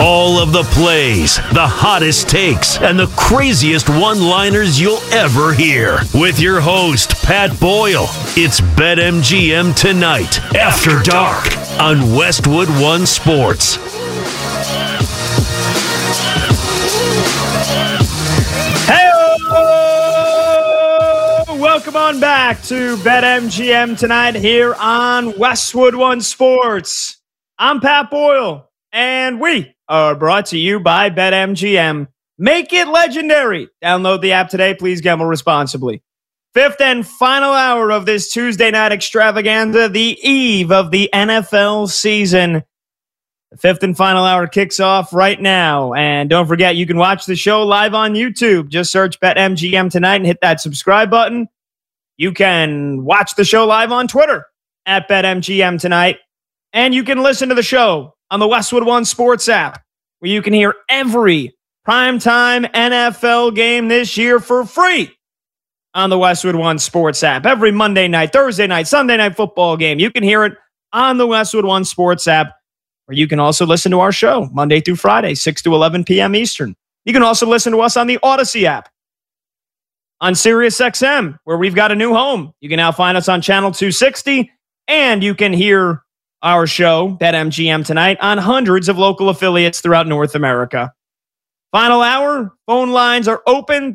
All of the plays, the hottest takes, and the craziest one-liners you'll ever hear. With your host, Pat Boyle. It's BetMGM Tonight, After Dark, on Westwood One Sports. Welcome on back to BetMGM Tonight here on Westwood One Sports. I'm Pat Boyle, and we are brought to you by BetMGM. Make it legendary. Download the app today. Please gamble responsibly. Fifth and final hour of this Tuesday night extravaganza, the eve of the NFL season. The fifth and final hour kicks off right now. And don't forget, you can watch the show live on YouTube. Just search BetMGM Tonight and hit that subscribe button. You can watch the show live on Twitter at BetMGM Tonight. And you can listen to the show on the Westwood One Sports app, where you can hear every primetime NFL game this year for free on the Westwood One Sports app. Every Monday night, Thursday night, Sunday night football game, you can hear it on the Westwood One Sports app, where you can also listen to our show Monday through Friday, 6 to 11 p.m. Eastern. You can also listen to us on the Odyssey app, on SiriusXM, where we've got a new home. You can now find us on Channel 260, and you can hear our show, BetMGM Tonight, on hundreds of local affiliates throughout North America. Final hour, phone lines are open,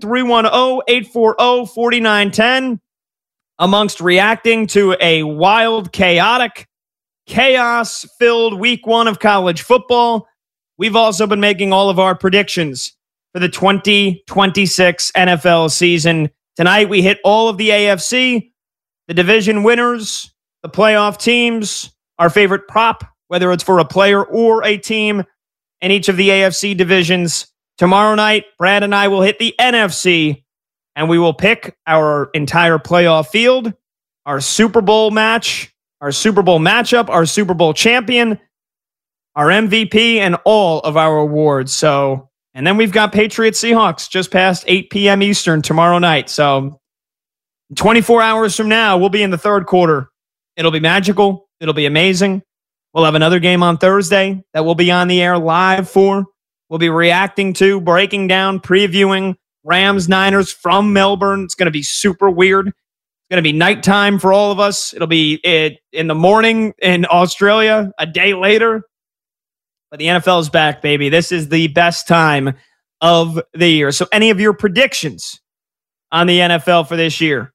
310-840-4910. Amongst reacting to a wild, chaotic, chaos-filled week one of college football, we've also been making all of our predictions for the 2026 NFL season. Tonight, we hit all of the AFC, the division winners, the playoff teams, our favorite prop, whether it's for a player or a team in each of the AFC divisions. Tomorrow night, Brad and I will hit the NFC, and we will pick our entire playoff field, our Super Bowl match, our Super Bowl matchup, our Super Bowl champion, our MVP, and all of our awards. And then we've got Patriots Seahawks just past 8 p.m. Eastern tomorrow night. So 24 hours from now, we'll be in the third quarter. It'll be magical. It'll be amazing. We'll have another game on Thursday that we'll be on the air live for. We'll be reacting to, breaking down, previewing Rams-Niners from Melbourne. It's going to be super weird. It's going to be nighttime for all of us. It'll be in the morning in Australia, a day later. But the NFL is back, baby. This is the best time of the year. So any of your predictions on the NFL for this year,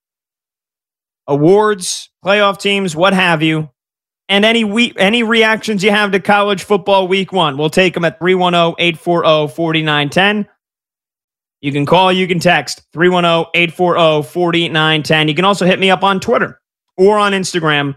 awards, playoff teams, what have you, and any reactions you have to college football week one, we'll take them at 310-840-4910. You can call, you can text 310-840-4910. You can also hit me up on Twitter or on Instagram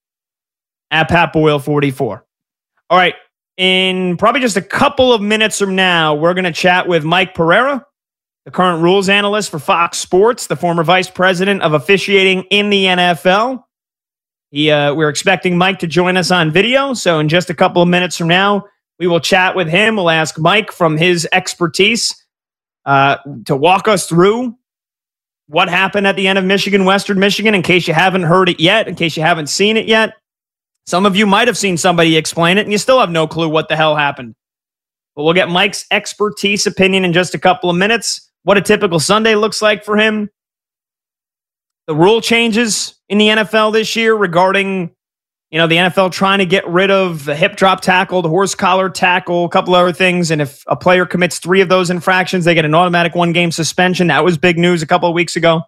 at PatBoyle44. All right. In probably just a couple of minutes from now, we're going to chat with Mike Pereira, the current rules analyst for Fox Sports, the former vice president of officiating in the NFL. We're expecting Mike to join us on video. So in just a couple of minutes from now, we will chat with him. We'll ask Mike from his expertise to walk us through what happened at the end of Michigan-Western Michigan, in case you haven't heard it yet, in case you haven't seen it yet. Some of you might have seen somebody explain it, and you still have no clue what the hell happened. But we'll get Mike's expertise opinion in just a couple of minutes, what a typical Sunday looks like for him, the rule changes in the NFL this year regarding, the NFL trying to get rid of the hip drop tackle, the horse collar tackle, a couple other things. And if a player commits 3 of those infractions, they get an automatic 1-game suspension. That was big news a couple of weeks ago.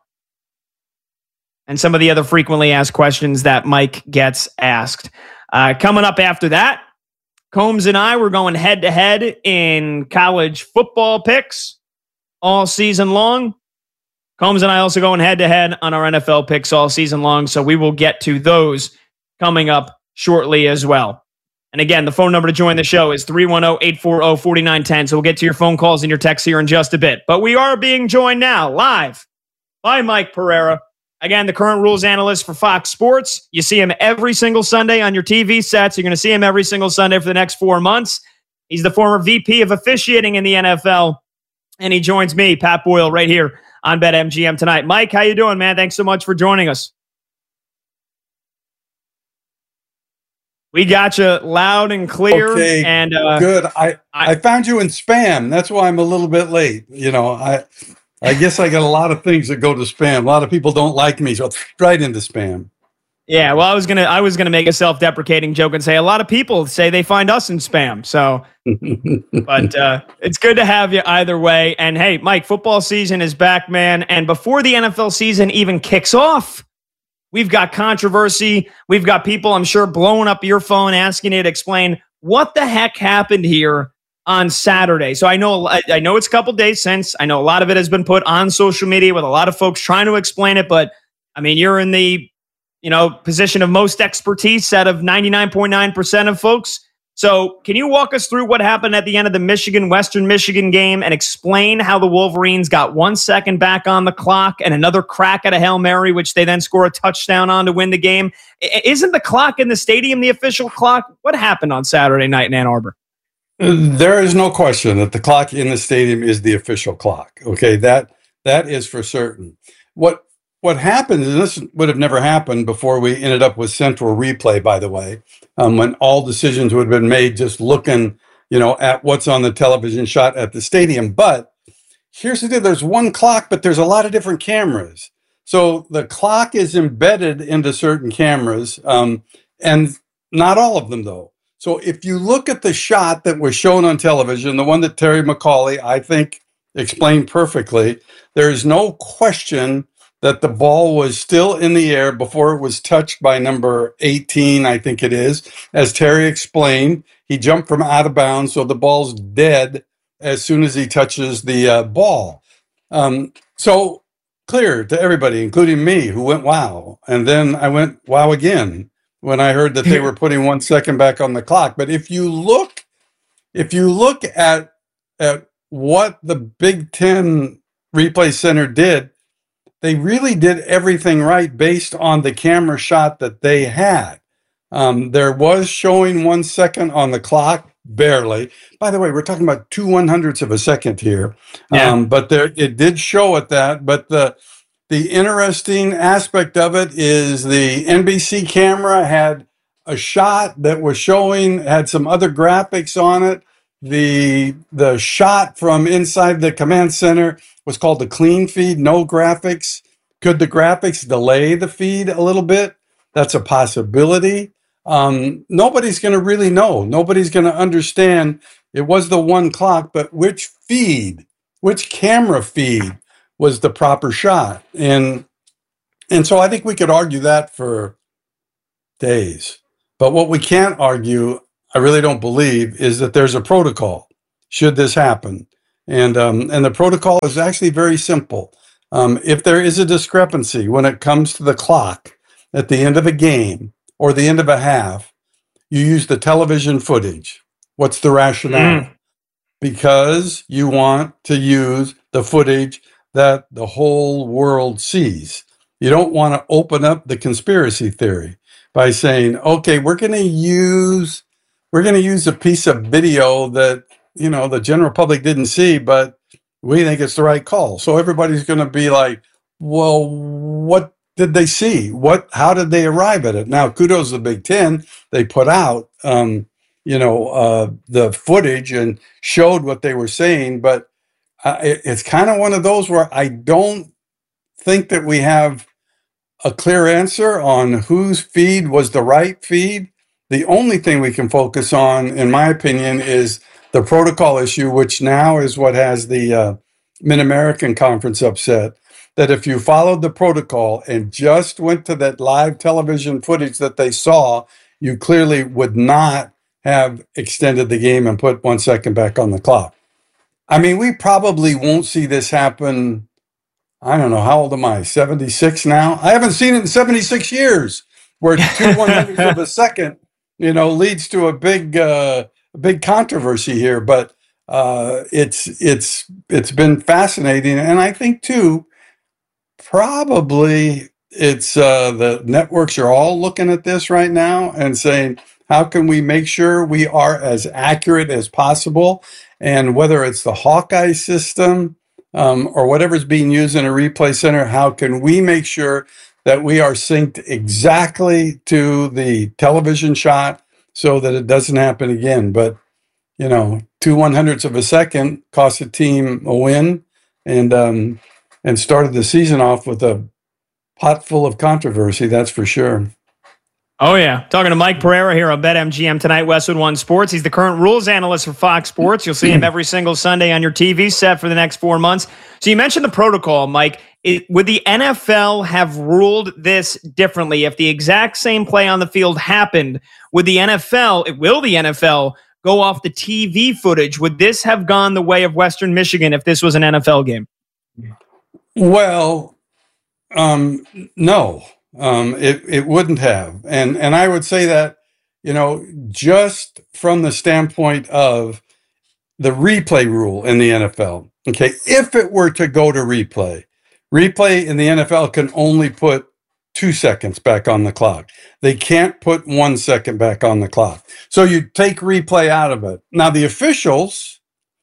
And some of the other frequently asked questions that Mike gets asked. Coming up after that, Combs and I were going head-to-head in college football picks all season long. Combs and I also going head-to-head on our NFL picks all season long, so we will get to those coming up shortly as well. And again, the phone number to join the show is 310-840-4910, so we'll get to your phone calls and your texts here in just a bit. But we are being joined now, live, by Mike Pereira. Again, the current rules analyst for Fox Sports. You see him every single Sunday on your TV sets. You're going to see him every single Sunday for the next 4 months. He's the former VP of officiating in the NFL. And he joins me, Pat Boyle, right here on BetMGM Tonight. Mike, how you doing, man? Thanks so much for joining us. We got you loud and clear. Okay, and good. I found you in spam. That's why I'm a little bit late. I guess I got a lot of things that go to spam. A lot of people don't like me, so it's right into spam. Yeah, well, I was gonna make a self-deprecating joke and say a lot of people say they find us in spam. So, but it's good to have you either way. And hey, Mike, football season is back, man. And before the NFL season even kicks off, we've got controversy. We've got people, I'm sure, blowing up your phone asking you to explain what the heck happened here on Saturday. So I know it's a couple days since. I know a lot of it has been put on social media with a lot of folks trying to explain it. But I mean, you're in the position of most expertise out of 99.9% of folks. So can you walk us through what happened at the end of the Western Michigan game and explain how the Wolverines got 1 second back on the clock and another crack at a Hail Mary, which they then score a touchdown on to win the game? Isn't the clock in the stadium the official clock? What happened on Saturday night in Ann Arbor? There is no question that the clock in the stadium is the official clock. Okay, that is for certain. What happened, and this would have never happened before we ended up with central replay, by the way, when all decisions would have been made just looking, at what's on the television shot at the stadium. But here's the deal. There's one clock, but there's a lot of different cameras. So the clock is embedded into certain cameras, and not all of them, though. So if you look at the shot that was shown on television, the one that Terry McAulay, I think, explained perfectly, there is no question that the ball was still in the air before it was touched by number 18, I think it is. As Terry explained, he jumped from out of bounds, so the ball's dead as soon as he touches the ball. So clear to everybody, including me, who went, wow. And then I went, wow, again, when I heard that they were putting 1 second back on the clock. But if you look at what the Big Ten Replay Center did, they really did everything right based on the camera shot that they had. There was showing 1 second on the clock, barely. By the way, we're talking about 2/100ths of a second here. Yeah. But it did show at that. But the interesting aspect of it is the NBC camera had a shot that was showing, had some other graphics on it. The shot from inside the command center was called the clean feed, no graphics. Could the graphics delay the feed a little bit? That's a possibility. Nobody's going to really know. Nobody's going to understand. It was the one clock, but which camera feed was the proper shot? And so I think we could argue that for days. But what we can't argue, I really don't believe, is that there's a protocol should this happen. And the protocol is actually very simple. If there is a discrepancy when it comes to the clock at the end of a game or the end of a half, you use the television footage. What's the rationale? Because you want to use the footage that the whole world sees. You don't want to open up the conspiracy theory by saying, okay, we're going to use a piece of video that, the general public didn't see, but we think it's the right call. So everybody's going to be like, well, what did they see? How did they arrive at it? Now, kudos to the Big Ten. They put out, the footage and showed what they were saying, but it's kind of one of those where I don't think that we have a clear answer on whose feed was the right feed. The only thing we can focus on, in my opinion, is the protocol issue, which now is what has the Mid-American Conference upset, that if you followed the protocol and just went to that live television footage that they saw, you clearly would not have extended the game and put 1 second back on the clock. I mean, we probably won't see this happen. I don't know. How old am I? 76 now? I haven't seen it in 76 years where 2/100ths of a second, leads to a big controversy here. But it's been fascinating. And I think, too, probably it's the networks are all looking at this right now and saying, how can we make sure we are as accurate as possible? And whether it's the Hawkeye system or whatever's being used in a replay center, how can we make sure that we are synced exactly to the television shot so that it doesn't happen again. But, 2/100ths of a second cost a team a win, and started the season off with a pot full of controversy, that's for sure. Oh, yeah. Talking to Mike Pereira here on BetMGM tonight, Westwood One Sports. He's the current rules analyst for Fox Sports. You'll see him every single Sunday on your TV set for the next 4 months. So you mentioned the protocol, Mike. Would the NFL have ruled this differently? If the exact same play on the field happened, will the NFL go off the TV footage? Would this have gone the way of Western Michigan if this was an NFL game? Well, no. It wouldn't have. And I would say that, just from the standpoint of the replay rule in the NFL, okay, if it were to go to replay in the NFL can only put 2 seconds back on the clock. They can't put 1 second back on the clock. So you take replay out of it. Now the officials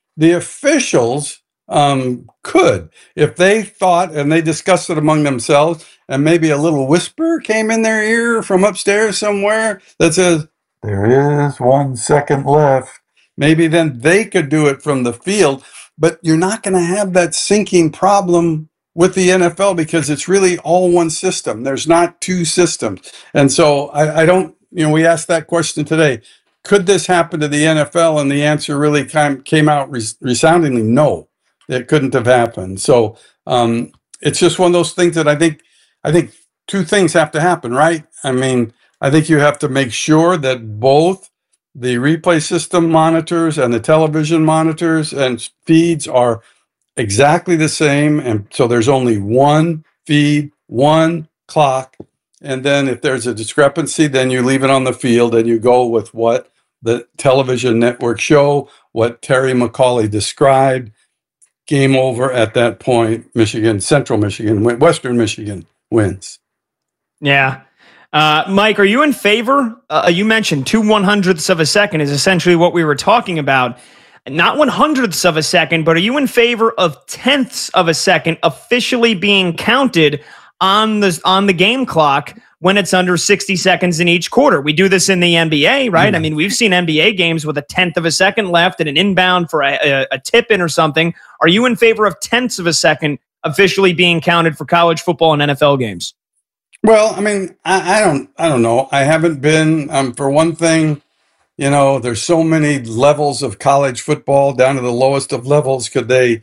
could, if they thought and they discussed it among themselves, and maybe a little whisper came in their ear from upstairs somewhere that says, there is 1 second left. Maybe then they could do it from the field, but you're not going to have that syncing problem with the NFL because it's really all one system. There's not two systems. And so I don't, we asked that question today. Could this happen to the NFL? And the answer really came out resoundingly no. It couldn't have happened. So it's just one of those things that I think two things have to happen, right? I mean, I think you have to make sure that both the replay system monitors and the television monitors and feeds are exactly the same. And so there's only one feed, one clock. And then if there's a discrepancy, then you leave it on the field and you go with what the television network show, what Terry McAulay described. Game over at that point. Central Michigan, Western Michigan wins. Yeah. Mike, are you in favor? You mentioned 2/100ths of a second is essentially what we were talking about. Not 100ths of a second, but are you in favor of tenths of a second officially being counted on the game clock when it's under 60 seconds in each quarter? We do this in the NBA, right? Mm-hmm. I mean, we've seen NBA games with a tenth of a second left and an inbound for a tip-in or something. Are you in favor of tenths of a second officially being counted for college football and NFL games? Well, I mean, I don't know. I haven't been, for one thing, there's so many levels of college football down to the lowest of levels. Could they,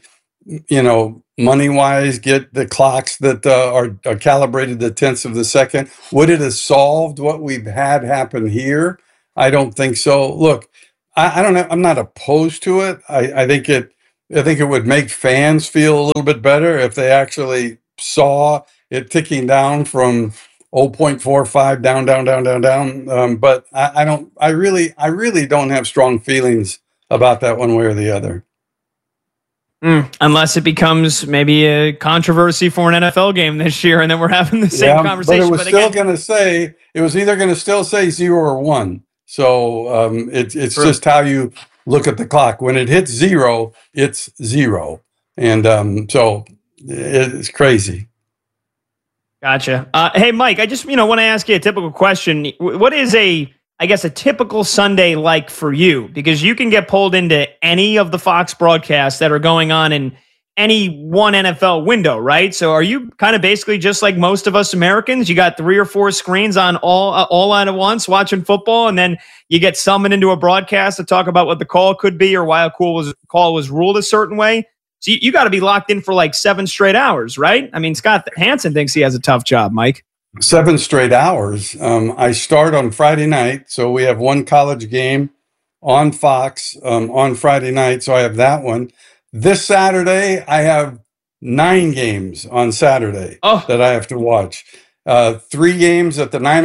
money-wise get the clocks that are calibrated to tenths of the second? Would it have solved what we've had happen here? I don't think so. Look, I don't know. I'm not opposed to it. I think it would make fans feel a little bit better if they actually saw it ticking down from 0.45 down. But I really don't have strong feelings about that one way or the other. Unless it becomes maybe a controversy for an NFL game this year, and then we're having the same conversation. But it was either going to still say 0 or 1. So it's True. Just how you look at the clock. When it hits 0, it's 0, and so it's crazy. Gotcha. Hey, Mike, I just want to ask you a typical question. What is a typical Sunday like for you? Because you can get pulled into any of the Fox broadcasts that are going on in any one NFL window, right? So are you kind of basically just like most of us Americans? You got 3 or 4 screens on all at once watching football, and then you get summoned into a broadcast to talk about what the call could be or why a call was ruled a certain way. So you got to be locked in for like 7 straight hours, right? I mean, Scott Hansen thinks he has a tough job, Mike. 7 straight hours. I start on Friday night, so we have one college game on Fox on Friday night, so I have that one. This Saturday, I have 9 games on Saturday that I have to watch. 3 games at the 9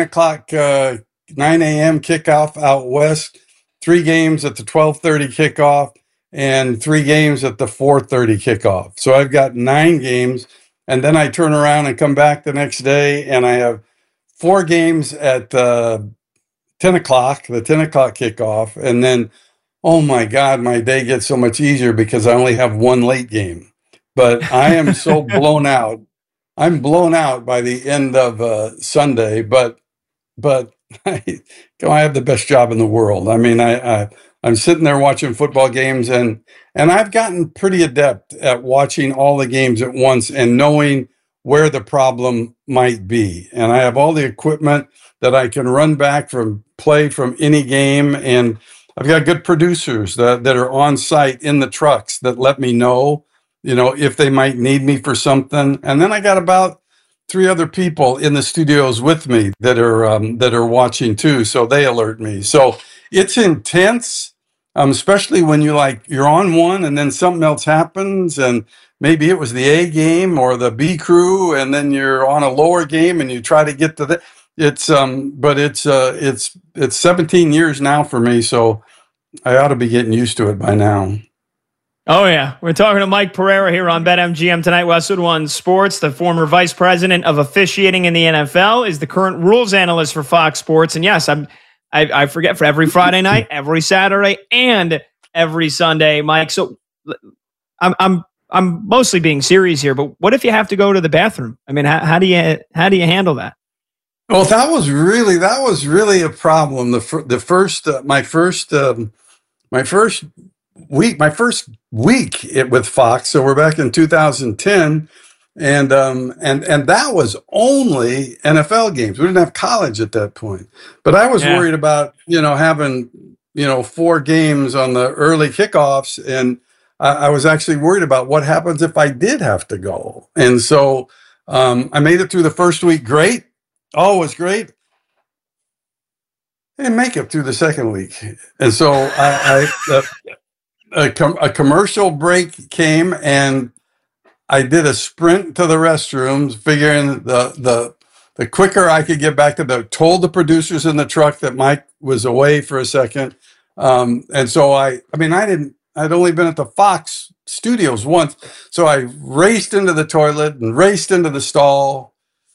a.m. kickoff out west, 3 games at the 12:30 kickoff, and 3 games at the 4:30 kickoff. So I've got 9 games. And then I turn around and come back the next day, and I have 4 games at 10 o'clock, the 10 o'clock kickoff. And then, oh my God, my day gets so much easier because I only have 1 late game. But I am so blown out. I'm blown out by the end of Sunday. But I have the best job in the world. I mean, I'm sitting there watching football games, and I've gotten pretty adept at watching all the games at once and knowing where the problem might be. And I have all the equipment that I can run back from play from any game, and I've got good producers that are on site in the trucks that let me know, if they might need me for something. And then I got about 3 other people in the studios with me that are watching too, so they alert me. So it's intense, especially when you're on one and then something else happens, and maybe it was the A game or the B crew, and then you're on a lower game and you try to get to the. But it's 17 years now for me, so I ought to be getting used to it by now. Oh, yeah. We're talking to Mike Pereira here on BetMGM tonight. Westwood One Sports, the former vice president of officiating in the NFL, is the current rules analyst for Fox Sports. And yes, I forget, for every Friday night, every Saturday, and every Sunday, Mike. So I'm mostly being serious here, but what if you have to go to the bathroom? I mean, how do you handle that? Well, that was really a problem. My first week with Fox. So we're back in 2010, and that was only NFL games. We didn't have college at that point. But I was worried about having 4 games on the early kickoffs, and I was actually worried about what happens if I did have to go. And so I made it through the first week great. Oh, it was great. I didn't make it through the second week. And so a commercial break came, and I did a sprint to the restrooms, figuring the quicker I could get back to told the producers in the truck that Mike was away for a second. And so I'd only been at the Fox studios once. So I raced into the toilet and raced into the stall.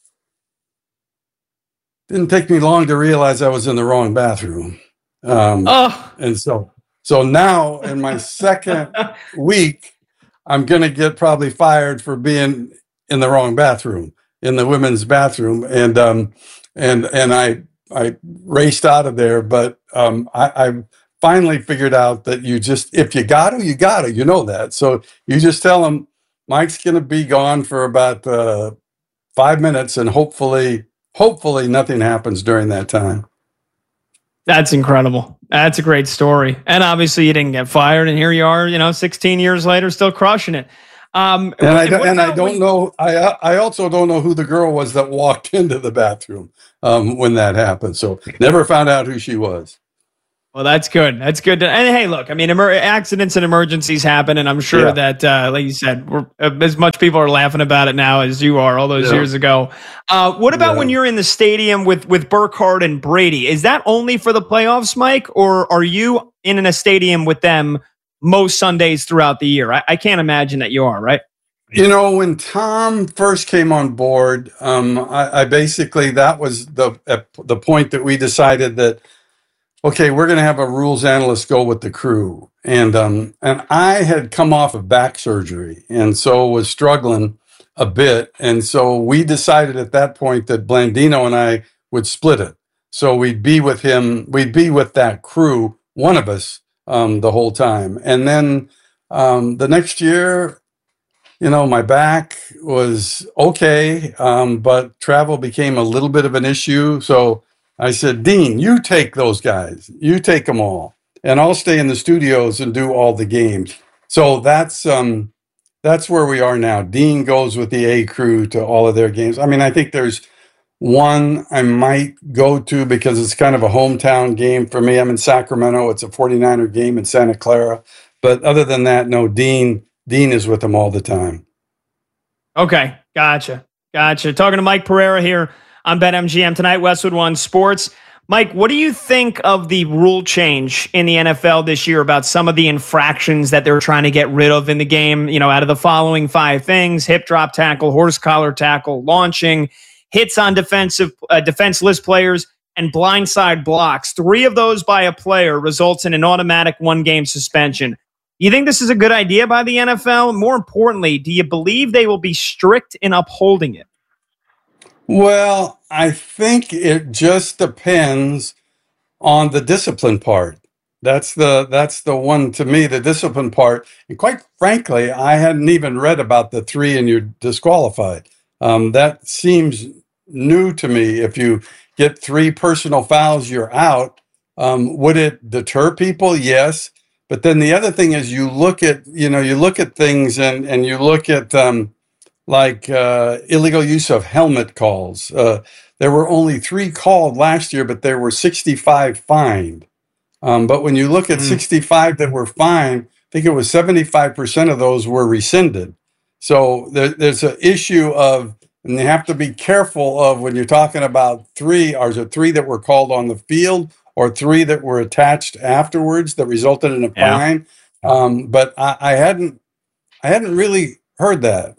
Didn't take me long to realize I was in the wrong bathroom. And so now in my second week, I'm going to get probably fired for being in the wrong bathroom, in the women's bathroom. And I raced out of there, but I finally figured out that if you got to, you got to, that. So you just tell them Mike's going to be gone for about 5 minutes, and hopefully nothing happens during that time. That's incredible. That's a great story. And obviously you didn't get fired, and here you are, 16 years later, still crushing it. I also don't know who the girl was that walked into the bathroom when that happened. So never found out who she was. Well, that's good. That's good. And hey, look, I mean, accidents and emergencies happen, and I'm sure that, like you said, as much people are laughing about it now as you are all those years ago. What about when you're in the stadium with Burkhardt and Brady? Is that only for the playoffs, Mike, or are you in a stadium with them most Sundays throughout the year? I can't imagine that you are, right? When Tom first came on board, I basically, that was the point that we decided that, okay, we're going to have a rules analyst go with the crew. And I had come off of back surgery, and so was struggling a bit. And so we decided at that point that Blandino and I would split it. So we'd be with that crew, one of us, the whole time. And then the next year, my back was okay, but travel became a little bit of an issue. So I said, Dean, you take those guys. You take them all. And I'll stay in the studios and do all the games. So that's where we are now. Dean goes with the A crew to all of their games. I mean, I think there's one I might go to because it's kind of a hometown game for me. I'm in Sacramento. It's a 49er game in Santa Clara. But other than that, no, Dean is with them all the time. Okay, gotcha. Talking to Mike Pereira here on BetMGM tonight, Westwood One Sports. Mike, what do you think of the rule change in the NFL this year about some of the infractions that they're trying to get rid of in the game? Out of the following 5 things: hip drop tackle, horse collar tackle, launching, hits on defenseless players, and blindside blocks. 3 of those by a player results in an automatic 1-game suspension. You think this is a good idea by the NFL? More importantly, do you believe they will be strict in upholding it? Well, I think it just depends on the discipline part. That's the one to me, the discipline part. And quite frankly, I hadn't even read about the 3 and you're disqualified. That seems new to me. If you get 3 personal fouls, you're out. Would it deter people? Yes. But then the other thing is you look at things and you look at illegal use of helmet calls. There were only 3 called last year, but there were 65 fined. But when you look at 65 that were fined, I think it was 75% of those were rescinded. So there's an issue of, and you have to be careful of when you're talking about 3, or is it 3 that were called on the field or 3 that were attached afterwards that resulted in a fine? But I hadn't really heard that.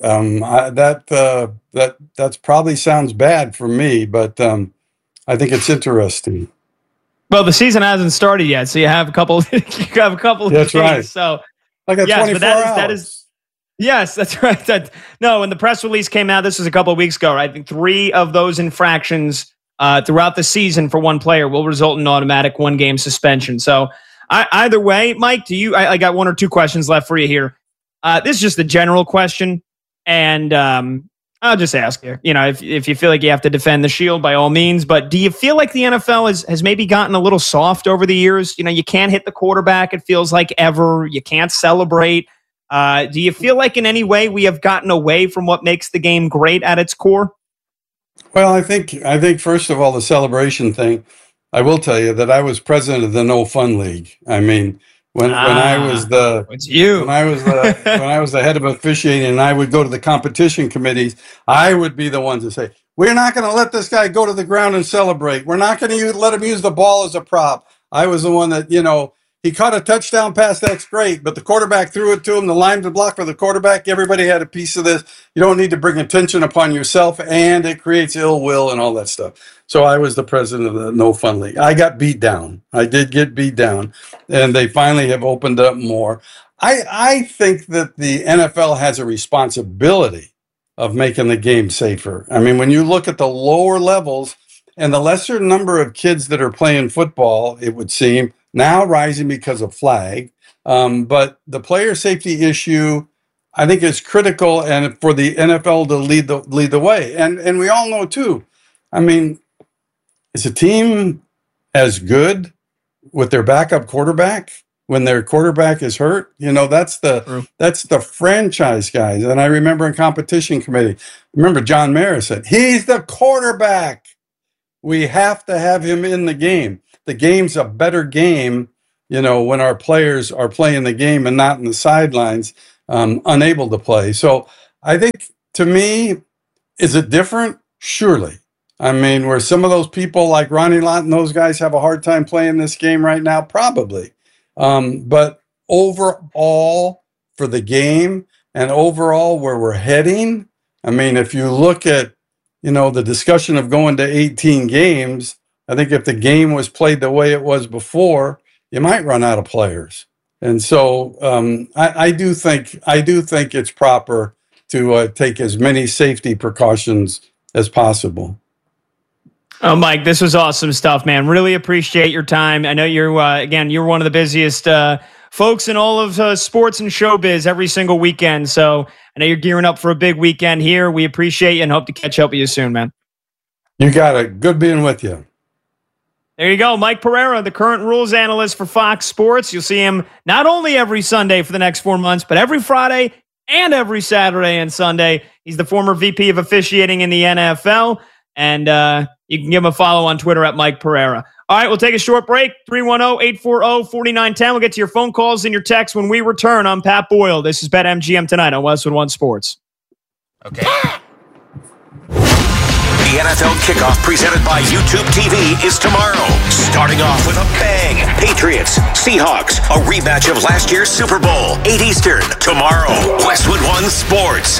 That's probably sounds bad for me, but I think it's interesting. Well, the season hasn't started yet, so you have a couple. That's days, right. So, like a 24 that is. Yes, that's right. When the press release came out, this was a couple of weeks ago. Right? I think 3 of those infractions throughout the season for one player will result in automatic 1-game suspension. So, either way, Mike, I got 1 or 2 questions left for you here. This is just a general question, and I'll just ask you. If you feel like you have to defend the Shield, by all means. But do you feel like the NFL has maybe gotten a little soft over the years? You can't hit the quarterback, it feels like, ever. You can't celebrate. Do you feel like in any way we have gotten away from what makes the game great at its core? Well, I think first of all, the celebration thing. I will tell you that I was president of the No Fun League. I mean, when I was the head of officiating, and I would go to the competition committees, I would be the one to say, "We're not going to let this guy go to the ground and celebrate. We're not going to let him use the ball as a prop." I was the one that, he caught a touchdown pass, that's great, but the quarterback threw it to him, the lineman blocked for the quarterback, everybody had a piece of this. You don't need to bring attention upon yourself, and it creates ill will and all that stuff. So I was the president of the No Fun League. I got beat down. I did get beat down, and they finally have opened up more. I think that the NFL has a responsibility of making the game safer. I mean, when you look at the lower levels and the lesser number of kids that are playing football, it would seem, now rising because of flag. But the player safety issue, I think, is critical, and for the NFL to lead the way. And we all know, too, I mean, is a team as good with their backup quarterback when their quarterback is hurt? That's the franchise guys. And I remember in competition committee, John Mara said, he's the quarterback. We have to have him in the game. The game's a better game, when our players are playing the game and not in the sidelines, unable to play. So I think, to me, is it different? Surely. I mean, where some of those people like Ronnie Lott and those guys have a hard time playing this game right now? Probably. But overall, for the game and overall where we're heading, I mean, if you look at, the discussion of going to 18 games, I think if the game was played the way it was before, you might run out of players. And so I do think it's proper to take as many safety precautions as possible. Oh, Mike, this was awesome stuff, man. Really appreciate your time. I know you're one of the busiest folks in all of sports and showbiz every single weekend. So I know you're gearing up for a big weekend here. We appreciate you and hope to catch up with you soon, man. You got it. Good being with you. There you go. Mike Pereira, the current rules analyst for Fox Sports. You'll see him not only every Sunday for the next 4 months, but every Friday and every Saturday and Sunday. He's the former VP of officiating in the NFL. And you can give him a follow on Twitter at Mike Pereira. All right, we'll take a short break. 310-840-4910. We'll get to your phone calls and your texts when we return. I'm Pat Boyle. This is BetMGM tonight on Westwood One Sports. Okay. The NFL kickoff presented by YouTube TV is tomorrow. Starting off with a bang. Patriots, Seahawks, a rematch of last year's Super Bowl. 8 Eastern, tomorrow. Westwood One Sports.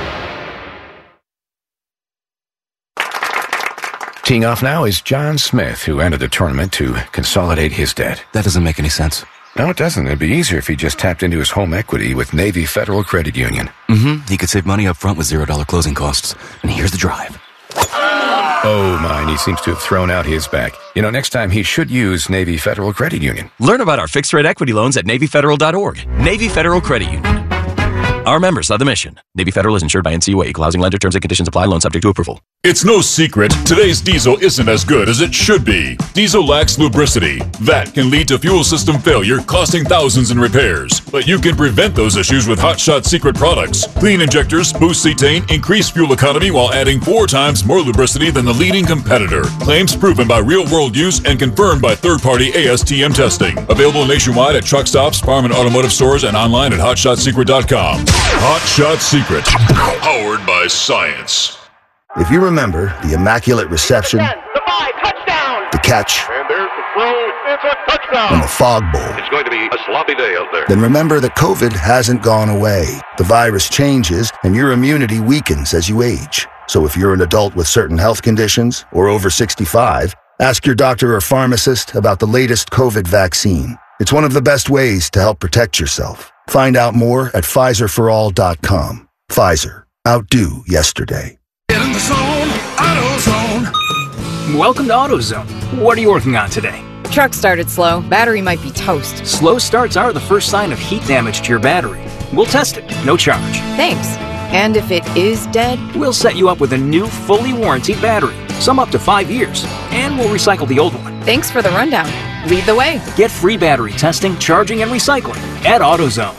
Teeing off now is John Smith, who entered the tournament to consolidate his debt. That doesn't make any sense. No, it doesn't. It'd be easier if he just tapped into his home equity with Navy Federal Credit Union. He could save money up front with $0 closing costs. And here's the drive. Oh, mine, he seems to have thrown out his back. Next time he should use Navy Federal Credit Union. Learn about our fixed-rate equity loans at NavyFederal.org. Navy Federal Credit Union. Our members of the mission. Navy Federal is insured by NCUA. Equal housing lender. Terms and conditions apply. Loan subject to approval. It's no secret, today's diesel isn't as good as it should be. Diesel lacks lubricity. That can lead to fuel system failure, costing thousands in repairs. But you can prevent those issues with Hot Shot Secret products. Clean injectors, boost cetane, increase fuel economy while adding 4 times more lubricity than the leading competitor. Claims proven by real-world use and confirmed by third-party ASTM testing. Available nationwide at truck stops, farm and automotive stores, and online at hotshotsecret.com. Hot Shot Secret, powered by science. If you remember the immaculate reception, the catch, and there's the throw, it's a touchdown, and the fog bowl, it's going to be a sloppy day out there. Then remember that COVID hasn't gone away. The virus changes, and your immunity weakens as you age. So if you're an adult with certain health conditions or over 65, ask your doctor or pharmacist about the latest COVID vaccine. It's one of the best ways to help protect yourself. Find out more at PfizerForAll.com. Pfizer. Outdo yesterday. Get in the zone, AutoZone. Welcome to AutoZone. What are you working on today? Truck started slow. Battery might be toast. Slow starts are the first sign of heat damage to your battery. We'll test it, no charge. Thanks. And if it is dead? We'll set you up with a new, fully warranted battery. Some up to 5 years. And we'll recycle the old one. Thanks for the rundown. Lead the way. Get free battery testing, charging, and recycling at AutoZone.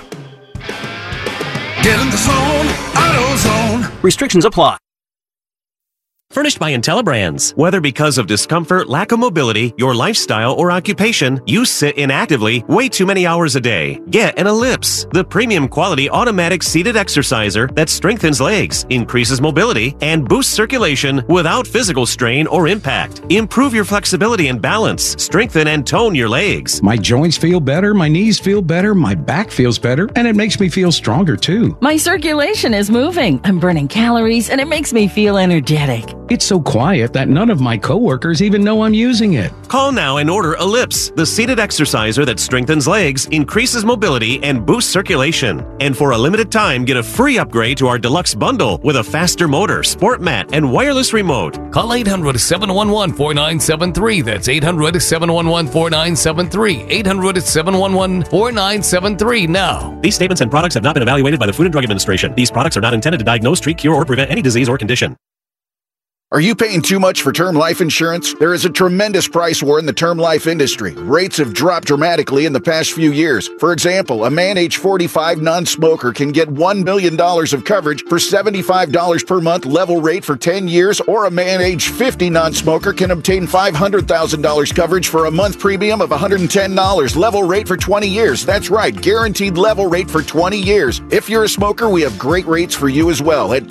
Get in the zone, AutoZone. Restrictions apply. Furnished by IntelliBrands. Whether because of discomfort, lack of mobility, your lifestyle, or occupation, you sit inactively way too many hours a day. Get an Ellipse, the premium quality automatic seated exerciser that strengthens legs, increases mobility, and boosts circulation without physical strain or impact. Improve your flexibility and balance. Strengthen and tone your legs. My joints feel better, my knees feel better, my back feels better, and it makes me feel stronger too. My circulation is moving. I'm burning calories, and it makes me feel energetic. It's so quiet that none of my coworkers even know I'm using it. Call now and order Ellipse, the seated exerciser that strengthens legs, increases mobility, and boosts circulation. And for a limited time, get a free upgrade to our deluxe bundle with a faster motor, sport mat, and wireless remote. Call 800-711-4973. That's 800-711-4973. 800-711-4973 now. These statements and products have not been evaluated by the Food and Drug Administration. These products are not intended to diagnose, treat, cure, or prevent any disease or condition. Are you paying too much for term life insurance? There is a tremendous price war in the term life industry. Rates have dropped dramatically in the past few years. For example, a man age 45 non-smoker can get $1 million of coverage for $75 per month level rate for 10 years, or a man age 50 non-smoker can obtain $500,000 coverage for a month premium of $110 level rate for 20 years. That's right, guaranteed level rate for 20 years. If you're a smoker, we have great rates for you as well at